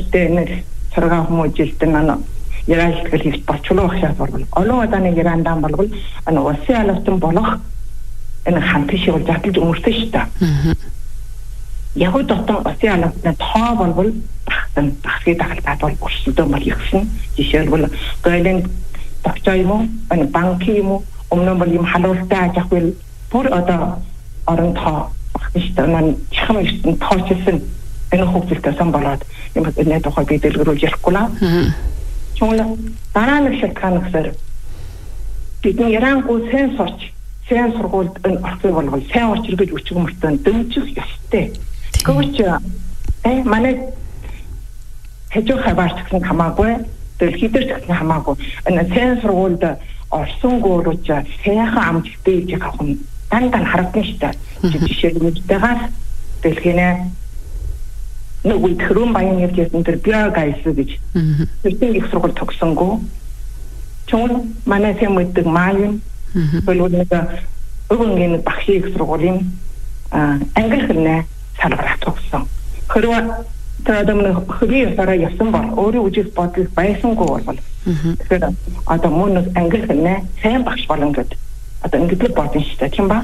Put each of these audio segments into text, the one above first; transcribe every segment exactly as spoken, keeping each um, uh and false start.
때 서로가 호모질 때는 일할 때 이렇게 받쳐로 해야 벌고 얼마나 일한다 말고 아니 와세알았던 벌어 энэ хантшиг жатлж өмөрсөн шүү дээ. Яг л дотор оцеанасны тоо болвол багтан багсыг дагалдаад бол өрсөлдөө мал ихсэн. Жишээлбэл гойлын тогтоё юм уу? Энэ банк юм уу? Өмнө бол юм халууртай ажихвал бүр одоо орон тоо багтсан маань чам ихсэн тоочсон энэ хөвгөлтэй сан болоод юм энэ тухай би дэлгэрүүлж ярихгүй лаа. Чуул дараа нь шалтгаан гэсээр бидний ярангуй сэн сорч сайн сургуульд энэ орхон болгол сайн орчир гэж үчиг мөртөө дэмжих ёстой. Тэгвэл э манай хэжүү хаваарч гэсэн хамаагүй дэлхийдэр гэсэн хамаагүй энэ сайн сургуульд орсон гуурууч сайхан амжилттай гэж авах нь дандан харагдана шүү дээ. Жишээлбэл дэлхийнэ нөгөө төрөн баян явдсан тэр биогайс гэж тэрний их сургууль тогсонгүй. Чон манай сайн мэддэг маавин Болоод өвөнгөний багшийн их сургуулийн англи хэлний салбарт тогсон. Хэрвээ тэрadam хөвгий сараа явсан бол өөрөө үжих бодол байсангүй бол тэгэхээр одоо мөн англи хэлний сайн багш болно гэдэг одоо ингээд бодсон шүү дээ тийм ба.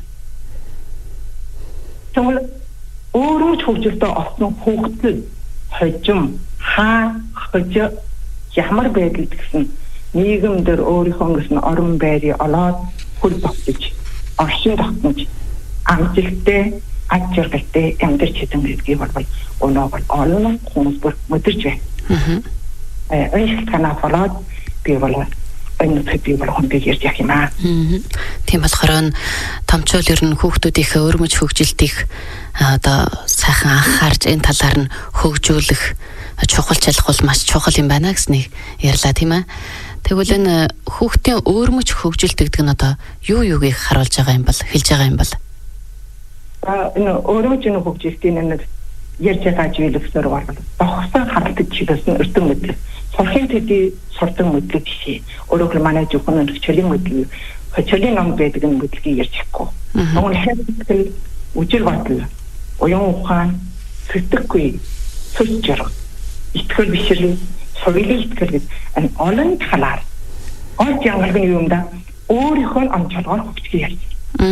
Тэгвэл өөрөө ч хөгжилтөө олсон хүүхдүүд хожим хаа хож ямар байдал гэсэн нийгэм дээр өөрийнхөө гэсэн орон байрыг олоод хөл босч оршин тогтнож амжилттай аж аргалтай амьдарч хэдэн гэдгийг бол өнөө бол олон хүмүүс бүр мэдэрч байна. Э энэ шалтгаанаа болоод би бол энэ төдий бол хөндөж ярьж яах юм аа. Тийм болохоор томчол ер нь хүүхдүүдийнхээ өрмөж хөгжилтийг одоо сайхан анхаарч энэ талаар нь хөгжүүлэх чухал чалах бол маш чухал юм байна гэснийг ярьлаа тийм ээ. Тэгвэл энэ хүүхдийн өөрмөж хөгжилт гэдэг нь одоо юу юугийг харуулж байгаа юм бол хэлж байгаа юм бол а энэ өөрмөж нь хөгжилтийн нэг ярьж байгаа зүйлсээр бол дохсон харалтаж чиглэсэн эрдэм мэдээ сурхын төдий сурдан мэдлэг жишээ өөрөөр манай зөвхөн хичээлийн мэдлэг хичээлийн ном байдаг нь мэдлэгийг ярьж чадахгүй. Өмнө хэвлэл үжил батал уян ухаан сэтгэхгүй сүлж жаргал итгэл бишрэл соёлын итгэл гэдэг энэ олон талаар олж янгалгын юм да өөрийнхөө онцлогоор хөгжих ярьж.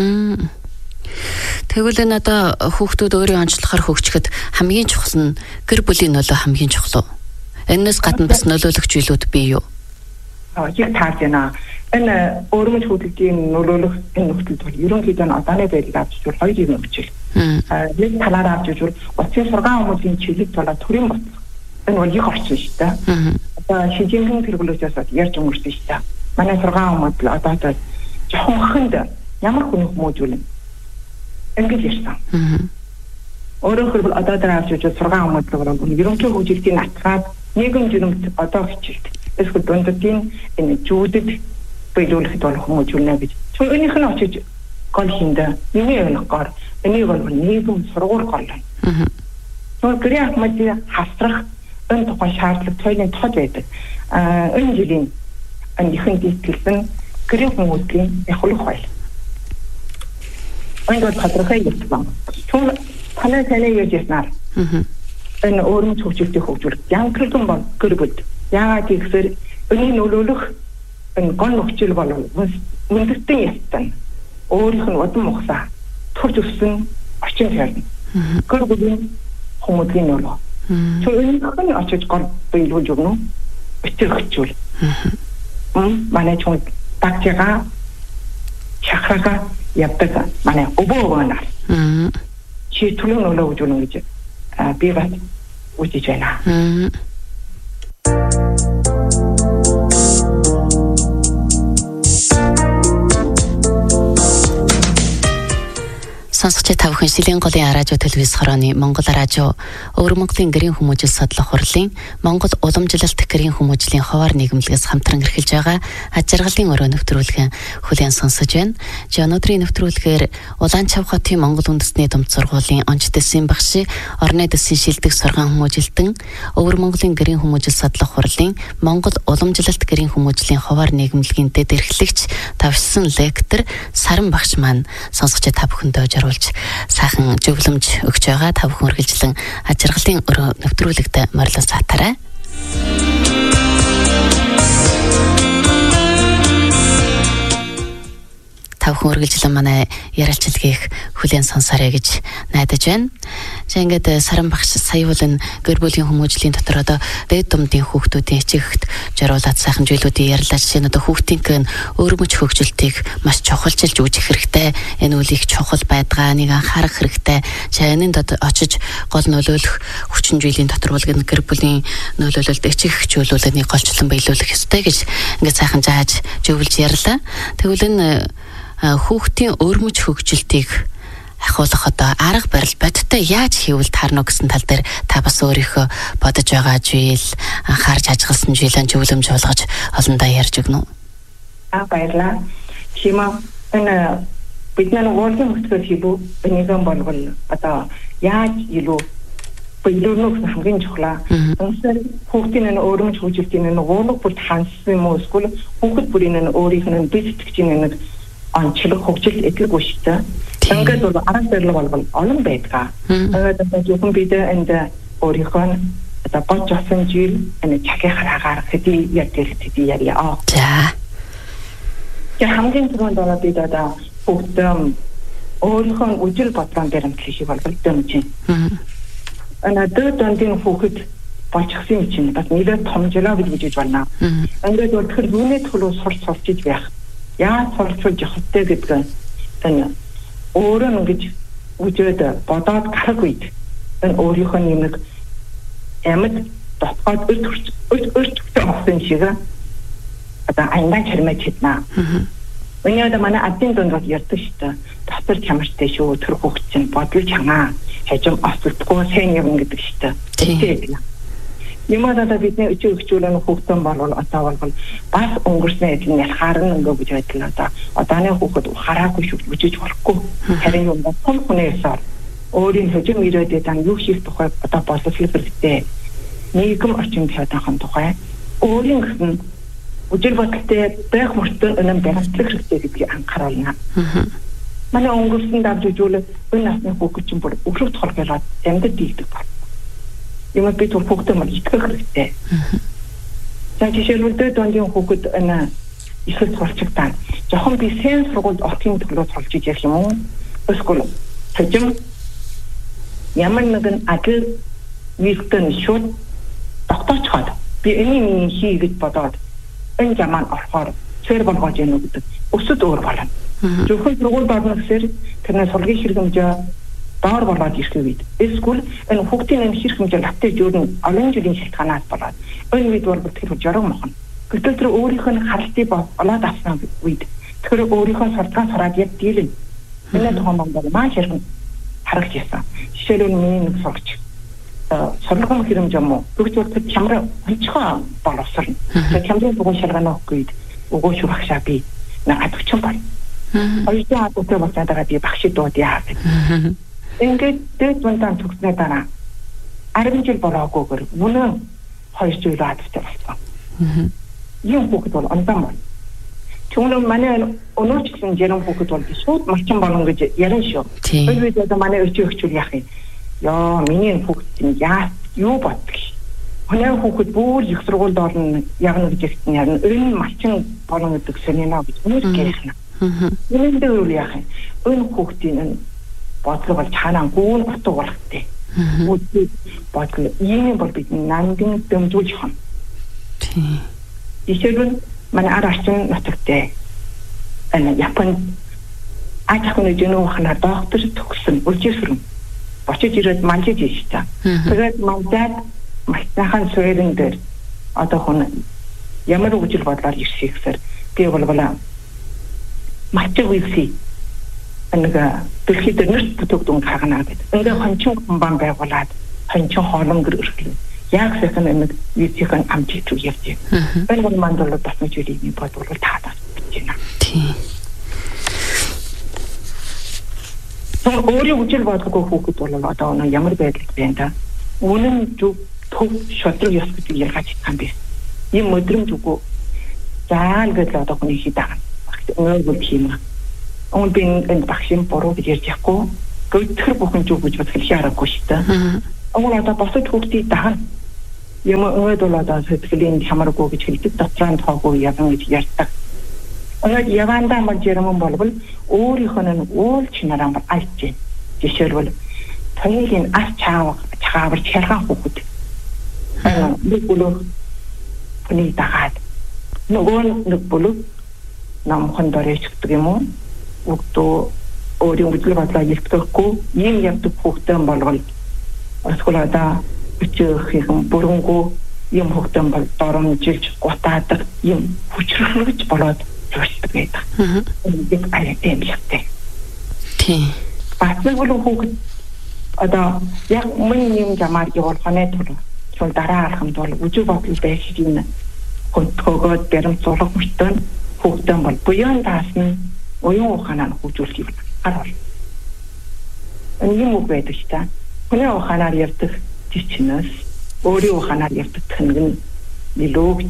Тэгвэл энэ одоо хүүхдүүд өөрийн онцлогоор хөгжихэд хамгийн чухал нь гэр бүлийн нөлөө хамгийн чухал уу? Энэс гадна бас нөлөөлөх зүйлүүд бий юу? Аа яг таарч байна. Энэ өөрөмж хүүхдийн нөлөөлөх энэ нөхцөлд бол ерөнхийдөө одооны байдлыг авч үзвэл хоёр юм хичээл. Аа нэг талаар авч үзвэл утсын сургаан хүмүүсийн чиглэл болоод төрийн бот. Энэ бол их орчин шүү дээ. Одоо шижингийн хэрэглөөсөөс ярьж өнгөрсөн шүү дээ. Манай сургаан хүмүүс л одоо жоохон хëнд ямар хүн хүмүүжүүлнэ. Ингэж ярьсан. Өөрөөр хэлбэл одоо дараа авч үзвэл сургаан хүмүүс л бол ерөнхий хөгжилтийн атгаад нийгэм жирэмт одоо хичээлт. Эсвэл дундадын энэ зүүдэд биелүүлэхэд бол хүмүүжүүлнэ гэж. Тэгвэл энийх нь очиж гол хиндэ миний ойлгохоор энийг бол нийгэм сургууль гол. Тэгвэл гэрээ ахмадын хасрах энэ тухай шаардлага тойлын тод байдаг. Аа энэ жилийн анхны дийтгэсэн гэрээ хүмүүсийн эхлэх байл. Энд тодорхой юм. Тэгвэл танай танай яаж яснаар. Энэ өөрөмж хөгжилтийг хөгжүүлэх янгалган бол гэр бүл. Яагаад гэвэл энэ нөлөөлөх энэ гол нөхцөл бол үндэстэн ястан өөрийнх нь удам мухсаа төрж өссөн орчин тайлбар. Гэр бүлийн хүмүүсийн нөлөө. Тэгвэл энэ очиж гол биелүүлж өгнө. Өчиг хөчүүл. Мм манай ч тагчгаа чахрага явдаг манай өвөөнаа. Чи төлөв нөлөө өгж өгнө гэж би бас үжиж байна. Сонсогч та бүхэн Шилийн голын радио телевиз хорооны Монгол радио Өвөр Монголын гэрийн хүмүүжил судлах хурлын Монгол уламжлалт гэрийн хүмүүжлийн ховоор нийгэмлэгээс хамтран эрхэлж байгаа аж аргалын өрөө нэвтрүүлгийн хүлээн сонсож байна. За өнөөдрийн нэвтрүүлгээр Улаанчав хотын Монгол үндэстний томц сургуулийн онц дэсийн багшийн орны дэсийн шилдэг сургаан хүмүүжилтэн Өвөр Монголын гэрийн хүмүүжил судлах хурлын Монгол уламжлалт гэрийн хүмүүжлийн ховоор нийгэмлэгийн дэд эрхлэгч тавшсан лектор Саран багш маань сонсогч та бүхэндээ оруулж сайхан зөвлөмж өгч байгаа. Та бүхэн үргэлжлэн ажиргалын өрөө нэвтрүүлэгт морилон сатаарай. Та бүхэн үргэлжлэн манай ярилцлагыг хүлээн сонсоорой гэж найдаж байна. За ингээд Саран багш саяулан гэр бүлийн хүмүүжлийн дотор одоо дээд думдын хүүхдүүдийн хичээгт зориулаад сайхан зүйлүүдийн ярьлаа. Жишээ нь одоо хүүхдийн өргөмж хөгжилтийг маш чухалчилж үүсгэх хэрэгтэй. Энэ үлийг чухал байдгаа нэг анхаарах хэрэгтэй. За энэнд очиж гол нөлөөлөх хүчин зүйлийн дотор бол гэр бүлийн нөлөөлөлд эцэг эхчүүлүүлээд нэг голчлон биелүүлэх ёстой гэж ингээд сайхан зааж зөвлөж ярьлаа. Тэгвэл энэ хүүхдийн өргөмж хөгжилтийг ахиулах одоо арга барил бодтой яаж хийвэл таарна гэсэн тал дээр та бас өөрийнхөө бодож байгаа зүйл анхаарч ажигласан зүйлэн зөвлөмж болгож олондоо ярьж өгнө үү? Аа баярлалаа. Чима энэ бидний урлагийн хөтөлбөр хийбүү нэгэн болгол одоо яаж илүү биелүүлнөх хамгийн чухлаа. Өнөөдөр хүүхдийн энэ өргөмж хөгжилтийн энэ уурга бүр хансан юм уу эсвэл хүүхэд бүрийн энэ өөрийнх нь бие сэтгэгчийн нэг онцлог хөгжил эдлэггүй шүү дээ. Ингээд бол арга барил болвол олон байдаг. Тэгээд одоо зөвхөн бид энд өөрийнхөө одоо бодж авсан зүйл энэ чагийнхаа агаар хэдий ядэл хэдий яриа. За. Я хамгийн түрүүнд бол бид одоо бүгд өөрийнхөө үжил бодлон дээр амтлах шиг болвол дэмж байна. Энэ дэд дондын хүүхэд болчихсон юм чинь бас нэлээд томжлоо гэж хэлж байна. Ингээд бол тэр юуны төлөө сурч сурч байх. Яа сурчулж явахтэй гэдэг энэ өөрөө ингэж үжээд бодоод гарах үед энэ өөрийнхөө нэмэг амьд дотоод өрт өрт өгсөн шиг одоо анган чармаж хитнаа. Өнөөдөр манай адын дунд ярьдаг шүү дээ. Дотор чамартай шүү тэр хүүхд чинь бодол чанаа хажим осолдохгүй сайн юм гэдэг шүү дээ. Тийм. Юмадаа бидний өчиг өгчүүлэн хүүхдэн болвол одоо болвол бас өнгөрсөн эдийн ялхаарна ингээ гэж байдлаа одоо одооны хүүхэд хараагүй шүү үжиж болохгүй харин юм бол хүнээсээр өөрийн хөжим ирээдүйд дан юу хийх тухай одоо боловсрол хэрэгтэй нийгэм орчин чадахын тухай өөрийн гэсэн үжил бодолтой байх мөртөө өнөм баримтлах хэрэгтэй гэдгийг анхааруулна. Манай өнгөрсөн давж үзүүлээ энэ насны хүүхэд чинь бүр өглөө толгойлоод амьд дийлдэг байна. Юм би түр хүүхдээ мань итгэх хэрэгтэй. За жишээлбэл дэд дондын хүүхэд энэ ихэл сурчигдаа. Жохон би сайн сургуульд орохын төлөө сурч ижих юм уу? Эсвэл хэжим ямар нэгэн ажил вилтэн шууд тогтоочход би энийг миний хий гэж бодоод энэ замаар орохоор цэр болгож яах гэдэг. Өсөд өөр болно. Зөвхөн сургуульд орно гэхээр тэрний сургуулийн хэрэгэмжээ доор болоод ирэх үед эсвэл энэ хүүхдийн энэ хэрэг хэмжээ давтаж өөрн олон жилийн шалтгаанаас болоод энэ үед бол тэр жорог мохно. Гэтэл тэр өөрийнх нь харалтыг болоод авсан үед тэр өөрийнхөө сурталчилгаан сураад яг дийлэн энэ тухайн бол маш хэрэг харагч яасан. Жишээлбэл миний нэг сурагч сургуулийн хэрэгэмж юм уу? Тэгвэл тэр чамраа хичхаа боловсрно. Тэр чамрын дугуй шалгааны өгөхөд өгөөч багшаа би наад өчөн бол. Хоёрдоо атуутаа болоод би багшид дууд яа гэдэг. Ингээд дэд дундаа төгснөө дараа арван жил болоогүйгээр мөн хоёр жил адтай болсон. Юм хүүхэд бол ондоо байна. Түүнээ манай өнөөчлэн яран хүүхэд бол шууд малчин болно гэж ярин шүү. Тэр үед одоо манай өчиг өгчүүл яах юм. Яа миний хүүхэд яа юу боддог. Өнөө хүүхэд бүр их сургуульд орно явна гэж хэлсэн ярина. Энэ малчин болно гэдэг сэнэнаа гэж үнэхээр гэрхнэ. Үнэн дээр юу яах юм. Энэ хүүхдийн бодлого бол чанаа гүн утга болохтэй. Үгүй бодлого ийм бол бид нандин дэмжүүлж хам. Тийм. Ишэрэн манай арачсан нутагтай. Энэ Японд ажихны жинүүхнаа доктор төгсөн үлжээсрэн. Очиж ирээд манжиж ийштэй. Тэгээд мандад мастахан суурин дээр одоо хүн ямар үгжил бодлоор ирсэх гэсэр би бол болоо мачиг үйси анга дэлхийд нэрт бүтэгдэн хагнаа гэдэг. Ингээ хончин хумбан байгуулад хончин хоолон гэрэл. Яг сайхан нэг визийн амжилт руу явж байна. Энэ бол мандалд батмж үеийн бодлол таадаж байна. Тийм. Өөрийн үжил бодгоо хүүхэд бол одоо нэг ямар байдалд байна та. Үнэн зөв төв шодрог ёс гэдэг ялгаач хам биш. Ийм өдрөмж үгүй. Заан гэдэл одоо хүний хий даана. Өөр бүр тийм. Он би энэ багшийн буруу гэж ярьж яахгүй. гүйтгэр бүхэн зүг гэж бодох хэлхий аргагүй шүү дээ. Өнгө одоо босод хүүхдийг даана. Юм өөд бол одоо сэтгэлийн хамааргүй гэж хэлдэг дотроо нь тоогүй явна гэж ярьдаг. Өөд явандаа мөн жирэмэн болбол өөрийнх нь уул чинараа бол айж байна. Жишээлбэл таны ас чаав чаавар чаргаа хүүхэд. Аа нэг бүлэг хүний дагаад нөгөө нэг бүлэг намхан дөрөждөг юм уу? Өгдөө өөрийн үйл бодлоо илтгэхгүй ийм явдаг хүүхдэн болвол эсвэл одоо өчөөхийнхэн бүрэнгүй юм хүүхдэн бол доромжилж гутаадаг юм хүчрхлэж болоод төрсдөг байдаг. Энийг аяатай юм шигтэй. Тийм. Батнаг бол хүүхд одоо яг мөн юм жамаар явуулахны тулд чул дараа алхамд бол үжиг бодол байх юм хөнтгөөгөөд баримцуулах мөртөө хүүхдэн бол буян даасна оюун ухаанаар хөгжүүлэх юм арал. Энэ юм байдаг ч та. Хүний ухаанаар ярьдаг жичнээс өөрийн ухаанаар ярьдаг тэнэг нь нилөөж.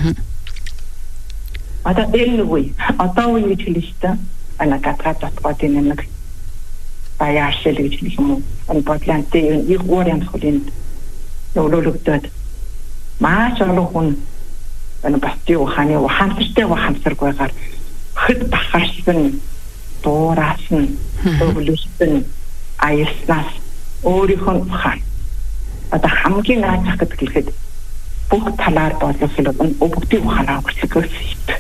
Одоо энэ үе одоо үе гэж хэлж та. Ана катга дотгоод энэ нэг баяашэл гэж хэлэх юм уу. Энэ бодлонтэй их уурын хөлөнд нөлөөлөгдөд маш олон хүн энэ бати ухааны ухаансартай ухаансаргүйгээр хэд бахарсан дуураас нь өвлөсөн аяснаас өөрийнхөө ухаан одоо хамгийн наацах гэдэг хэлэхэд бүх талаар бодлох хэлбэн бүгдийн ухаанаа өгсгөөс шүү.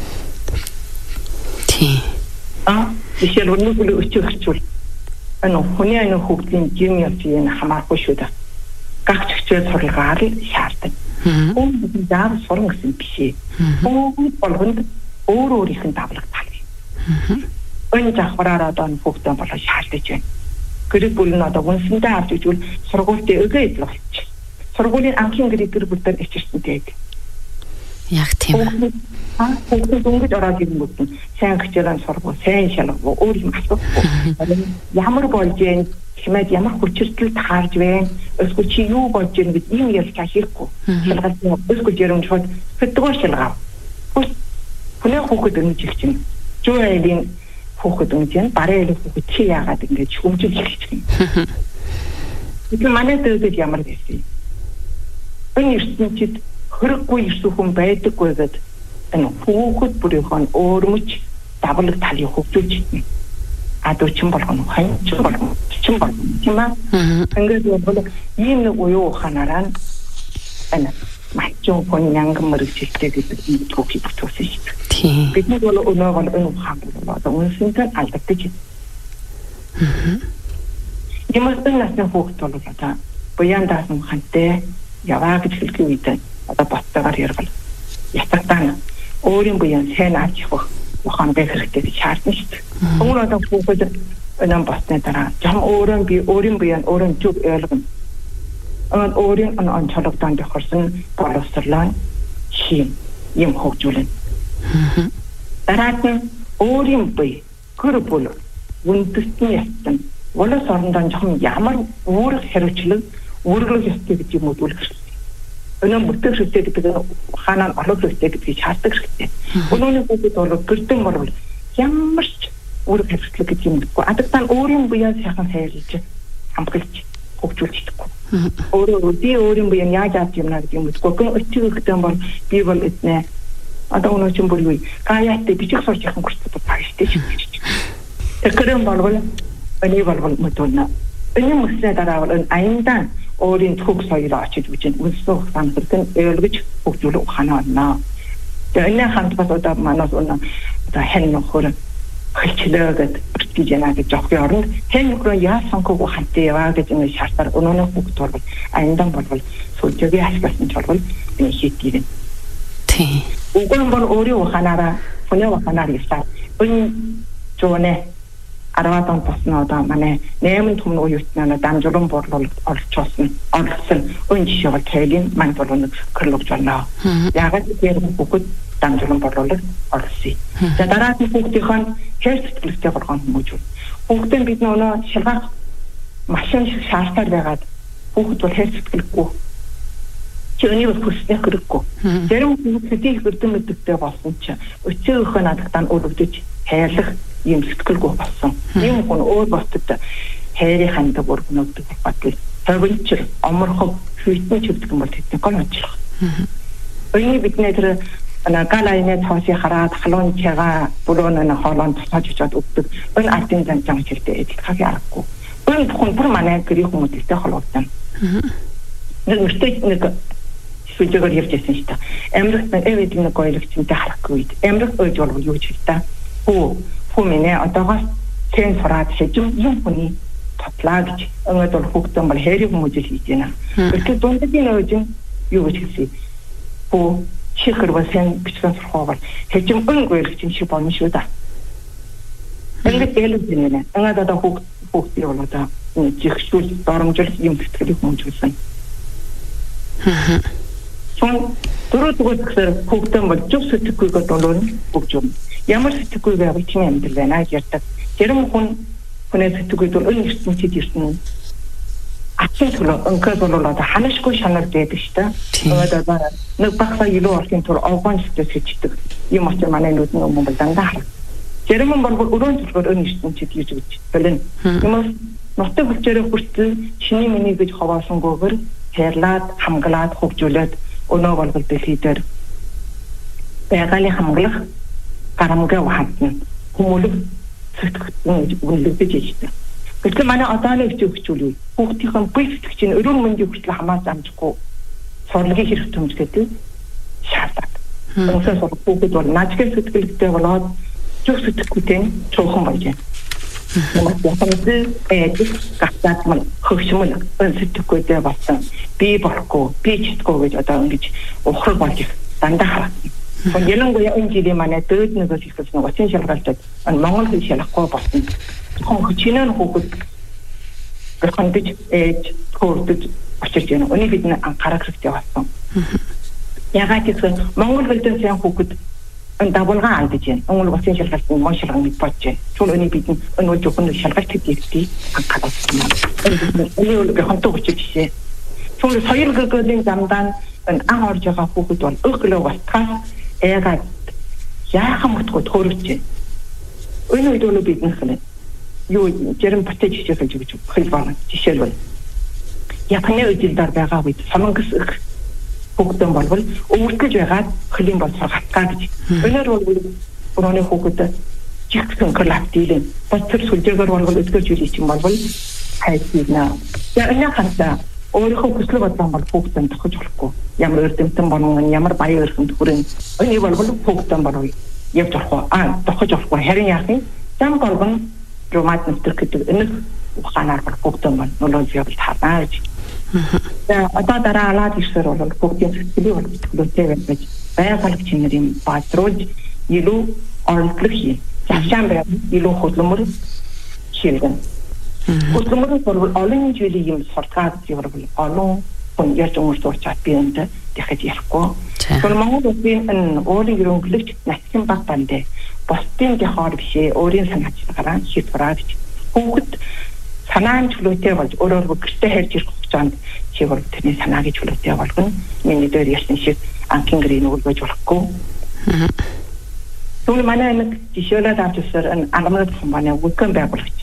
Тийм. А жишээлбэл нэг үл өчөөгчүүл энэ хүний энэ хүүхдийн генетикийн хамааргүй шүү дээ. Гагч хичээл сургалгаар шаарддаг. Хүн даав сурна гэсэн биш ээ. Хүн болгонд өөр өөрийнх нь давлаг талыг. Энэ завхраар одоо хүүхдэн болоо шаардаж байна. Гэрэг бүл нь одоо үнсэндээ авч ижүүл сургуультай өгөө идэл болчих. Сургуулийн анхны гэрэг бүлээр ичэрсэнтэй. Яг тийм. Аа, хүүхдүүд өнгөж ороод ирэнгүүт нь сайн хичээлэн сургууль, сайн шалгуу, өөр юм асуухгүй. Ямар болж юм хэмэд ямар хүчиртэл таарж байна. Эсвэл чи юу болж юм гэж ийм ярьж хийхгүй. Шалгалт өсгөл жирэмж хот фэтгөө шалгаа. Хүний хүүхэд өгч их чинь. Жуулийн хүүхэд өгч юм. Бараа элэг хүүхэд чи яагаад ингэж хүмжил хийж чинь. Энэ манай дэвдэд ямар гэсэн. Энэ ертөнцид хөрөггүй ирсэн хүн байдаггүй гэдэг энэ хүүхэд бүрийнх нь өөрмөж давлаг талыг хөгжүүлж байна. Адуучин болгоно, ханчин болгоно, чин болгоно, тийм аа. Ингээд бол ийм нэг уян ухаанаараа энэ мачуу хүн янган мөрөгчлөлтэй гэдэг ийм түүхийг бүтээсэн шүү дээ. Тийм. Бидний бол өнөө бол энэ ухаан бол одоо үнсэнтэй алдагдаж байна. Ямарсан насны хүүхэд бол одоо буян даасан хантай яваа гэж хэлэх үед одоо боттойгоор яргал ятагтаа өөрийн буян сайн авч явах ухаан байх хэрэгтэй гэж шаардна шүү дээ. Өөр одоо хүүхэд нам басны дараа жам өөрийн би өөрийн буян өөрийн зүг ойлгоно. Ан өөрийн ан анчлагтан дохорсон боловсрлаа шим юм хөгжүүлнэ. Дараад нь өөрийн буй гэр бүл үндэстний ястан волос орондоо жоохон ямар үүрэг хариуцлага үүрэг ёстой гэж юм уу үлгэрсэн. Өнөө бүтээх хэрэгтэй гэдэг нь хаанаа олох хэрэгтэй гэдгийг шаарддаг хэрэгтэй. Өнөөний хүүхэд бол гэрдэн бол ямар ч үүрэг хариуцлага гэж юм дэггүй. Адагтаа өөрийн буян сайхан хайрлаж хамгаалж хөгжүүлж чадахгүй. Өөрөө би өөрийн буян яаж авч юмна гэдэг юм дэггүй. Гэн өчигдөн бол би бол эднэ. Одоо өнөө чинь бүр юу гаяатай бичих сурч яхан хүртэл байгаа шүү дээ. Тэгэхээр бол энэ бол мэдүүлнэ. Энэ мэсээ дараа бол аяндан өөрийн төгс соёлоо очиж үжин үнсөх санхэрхэн ойлгож хөгжүүлэх ухаанаа байна. Тэгээ энэ хамт бас одоо манаас өнө одоо хэн нөхөр хэлчлээгээд гэж яна гэж жоохын оронд хэн нөхөр яаж сонгох ухаантай яваа гэж ингэ шаардаар өнөөний хүүхд бол аяндан болвол сүлжээгийн аспектын болвол энэ хийдгийрэн. Тийм. Уган бол өөрийн ухаанаараа хүний ухаанаар явсаар энэ зүүнээ араваатан тосно одоо манай найман түмэн уютнаа дамжуулан борлол олцсон олсон өн жишээ бол тайлын маань бол нэг хөрлөж байна. Ягаад гэвэл бүгд дамжуулан борлол олсон. За дараа нь хүүхдийн хэр сэтгэлтэй болгоно хүмүүжүүл. Хүүхдэн бид нөө шалгах машин шиг шаардтаар байгаад хүүхд бол хэр сэтгэлгүй. Чи өнийг хүснэ хэрэггүй. Зарим хүүхдүүдийн хүрдэн мэддэгтэй болсон чи өчөөхөө надад тань өрөвдөж хайрлах юм сэтгэлгүй болсон. Ийм хүн өөр босдод хайрын хандаг өргөнөдөг батал төвлөж оморхог хүйтэн чивдэг юм бол тэдний гол ажиллах. Өний бидний тэр галайны тоосыг хараад халуун чагаа бүрөөнө хоолонд тусаж очоод өгдөг. Энэ ардын занцан чиртэй эдэлхийг аргагүй. Энэ бүхэн бүр манай гэрийн хүмүүстэй холбоотой. Нэг мөртөж нэг сүлжээгээр явж байсан шүү дээ. Амрах эвэд нэг гойлогчтой харахгүй. Амрах ойж бол юу ч хэлтэ. Хөө хөө минь одоогоос хэн сураад хэжим юм хүний татлаа гэж ингээд бол хүүхдэн бол хэрэг хүмүүс хийж байна. Тэгэхээр дундгийн ойж юу гэж хэлсэн. Хөө чихэр басан бичсэн сурхаагаар хэжим өн гойлогч шиг болно шүү дээ. Ингээд хэлээд байна. Ингээд одоо хүүхд хүүхдийн бол одоо чихшүүл доромжил юм сэтгэлийг хүмүүжүүлсэн. Сон дөрөв дугаар хүүхдэн бол зөв сэтгэхүйгээр долоон бүгж юм. Ямар сэтгэхүй байгааг чинь амьдрал байна гэж ярьдаг. Тэрэн хүн хүнээс сэтгэхүйд бол өн ертөнцид ирсэн. Ачаал төлөө өнкөр бол одоо ханашгүй шанал байдаг шүү дээ. Тэгээд одоо нэг багсаа илүү орхийн тур овгон сэтгэж хэвчдэг. Юм очир манай нүдний өмнө бол дандаа харах. Тэрэн бол өрөөнд төлөөр өн ертөнцид ирж гэж байна. Юмс нутаг хүчээр хүртэл чиний миний гэж хаваасангүйгээр хайрлаад хамгаалаад хөгжүүлээд өнөө болбол дэлхийдэр байгалийн хамглах гарамгаа вахтна хүмүүлэг сэтгэгдэн үнэлэгдэж ижтэй. Гэтэл манай одооны хөгжүүлээ хүүхдийн бие сэтгэгчийн өрөөн мэндийн хүртэл хамааз амжихгүй сурлагын хэрэг төмжлөдөг шаардаад. Өнөөдөр хүүхэд бол наачгийн сэтгэлтэй болоод зөв сэтгэхүйтэй цуухан болж байна. Намайг ээж гацаад мань хөвшмөл сэтгэхүйтэй болсон. Би болохгүй, би читгүй гэж одоо ингэж ухраг болж дандаа харагдана. Тэгвэл ялангуяа энэ жилийн манай дээд нэгээс ихсэн нэг очин шалгалтад Монгол хэл шалахгүй болсон. Хонх чинэн хүүхэд гэрхэндэж ээж хөөрдөж очиж яана. Өний бид анхаарах хэрэгтэй болсон. Ягаад гэвэл Монгол хэлтэй сайн хүүхэд энэ дагуулгаа алдаж байна. Монгол очин шалгалтын мөн шалган мэд болж байна. Чүл өний бид энэ зөвхөн шалгалт хийдгийг анхаарах хэрэгтэй. Өний үл гэрхэнтэй очиж жишээ. Чүл соёл гэрлийн замдаа энэ ан орж байгаа хүүхэд бол өглөө балтгаас эгаад яахан мутгүй төрөж байна. Өний үед бол бид нөхөн юу жирэн батж жишээ гэж хэл байна. Жишээлбэл Японы үжилдэр байгаа үед сонгос хүүхдэн болвол өвөртөж байгаад хөлийн бол сургалтаа гэж. Өнөр бол өрөөний хүүхэд жигсэн коллективлэн бацэр сүлжээгээр болвол өдгөж үлийч юм болвол хайцна. Я энэ ханта өөрийнхөө хүсэл бодлон бол хүүхдэн тохиж болохгүй. Ямар өрдөнтөн болон ямар баян өрхөнд хүрэн өний болвол хүүхдэн болов явж орох аа тохиж орохгүй. Харин яах юм? Зам болгон ромат нэвтрэх гэдэг энэ ухаанаар бол хүүхдэн бол нөлөөж явж таарна гэж. За одоо дараа алаад ирсээр бол бүгдийн сэтгэлийн бол төлөвтэй байж байгаль чинэрийн бадруулж илүү орлог хий. Завшаан байв илүү хөдөлмөр хийлгэн. Хөдөлмөр бол олон жилийн юм суртаад явбал олон хүн яаж өмөрсөж чад би энэ дахиж ярихгүй. Тэр Монгол улсын энэ өөрийн хөрөнгөлөгч насгийн баг бандэ бусдын гахаар бишээ өөрийн санаачлагаараа шийдвэраа гэж. Хүүхэд санаан чөлөөтэй болж өөрөөр гэртээ хэрж ирэх хугацаанд чи бол тэрний санаа гэж чөлөөтэй болгоно. Миний дээр ярьсан шиг анхин гэрийн өгүүлж болохгүй. Тэгвэл манай нэг жишээлээд авч ирсээр энэ ангамнад хүмүүс үгэн байгуулагч.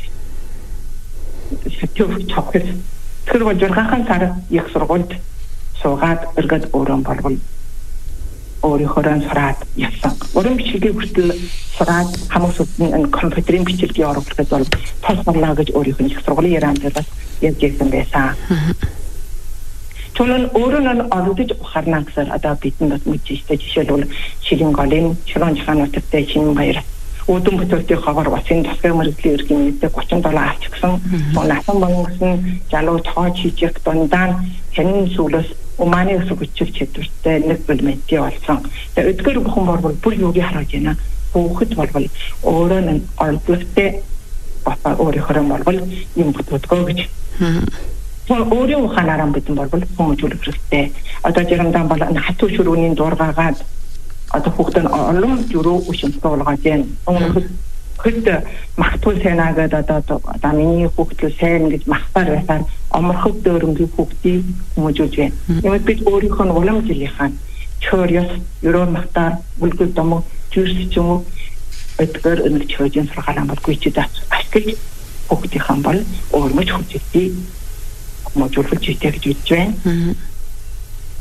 Сэтгэв чавхс. Тэр бол жургахан сар их сургуульд суугаад өргөд өрөн болвол өөрийнхөө сураад явсан. Өрөн бичлэгийг хүртэл сураад хамаасуудын энэ компьютерийн бичлэгийг оруулах бол тос болоо гэж өөрийнх нь их сургуулийн ярианд бас ярьж ирсэн байсан. Түүнэн өөрөө нь оролдож ухаарна гэсэн одоо бидний бас мэдчихтэй жишээлбэл Шилэн голын Шилэн ханаттай шинэ баяр үүдэн бүтээлтэй хавар бацын тасгай мөрөглийн эрхийн нийтэд гучин долоо авч гисэн. Насан бонгосон залуу тоож хийжих дундаа хянын сүлээс уманы өсөг хүчил чадвартай нэг бэлмэнтий болсон. Тэгээ өдгөр бүхэн борвол бүр юуг хараад байна. Хүүхэд болвол өөрөө нь оролдлогтой бата өөрийнхөө болвол юм бүтгөө гэж. Тэгвэл өөрийн ухаанаараа бидэн болвол хүмүүжүүлэх хэрэгтэй. Одоо жирамдан бол хатуу шүрүүний дуургаагаад одоо хүүхдэн олон зүрөө ушинтай болгоод байна. Өмнөхөд хэд магтуул сайнаа гэдэг одоо одоо миний хүүхдэл сайн гэж махтаар байсаар оморхог дөөрөнгийн хүүхдийг хүмүүжүүлж байна. Ямар бид өөрийнхөө уламжлалынхаа чөөрөс ерөө махтаар бүлгэл домог зүрс ч юм уу өдгөр өнөж хөөжин сургаалаа болгүй ч даа ашиглаж хүүхдийн бол өөрмөж хүчтэй можуулж ийтэй гэж үзэж байна.